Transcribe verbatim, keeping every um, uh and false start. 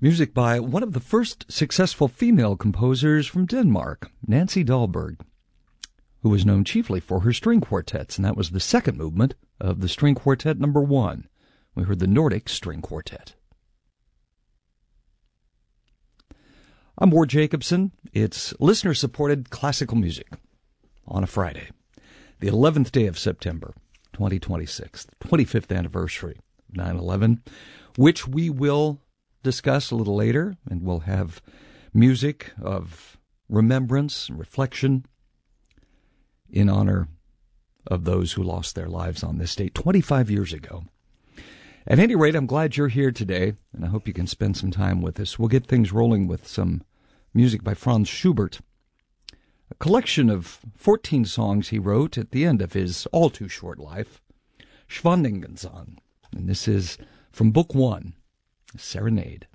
Music by one of the first successful female composers from Denmark, Nancy Dahlberg, who was known chiefly for her string quartets, and that was the second movement of the String Quartet number one. We heard the Nordic String Quartet. I'm Ward Jacobson. It's listener-supported classical music on a Friday, the eleventh day of September, twenty twenty-six, the twenty-fifth anniversary of nine eleven, which we will discuss a little later, and we'll have music of remembrance and reflection in honor of those who lost their lives on this date twenty-five years ago. At any rate, I'm glad you're here today, and I hope you can spend some time with us. We'll get things rolling with some music by Franz Schubert, a collection of fourteen songs he wrote at the end of his all-too-short life, Schwandingesang. And this is from Book One, Serenade.